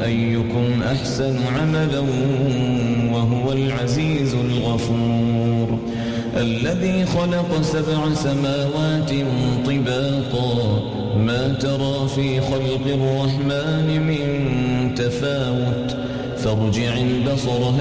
أيكم أحسن عملا وهو العزيز الغفور الذي خلق 7 سماوات طباقا ما ترى في خلق الرحمن من تفاوت فارجع البصر